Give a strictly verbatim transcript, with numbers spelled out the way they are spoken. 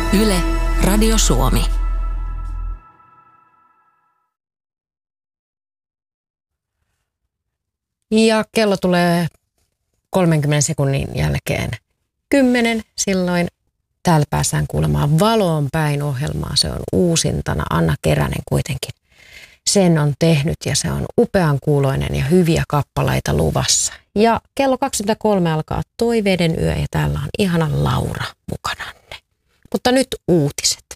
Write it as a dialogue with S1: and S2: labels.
S1: Yle, Radio Suomi.
S2: Ja kello tulee kolmenkymmenen sekunnin jälkeen kymmenen. Silloin täällä päästään kuulemaan Valoon päin -ohjelmaa. Se on uusintana. Anna Keränen kuitenkin sen on tehnyt ja se on upean kuuloinen ja hyviä kappaleita luvassa. Ja kello kaksikymmentäkolme alkaa Toiveiden yö ja täällä on ihana Laura mukananne. Mutta nyt uutiset.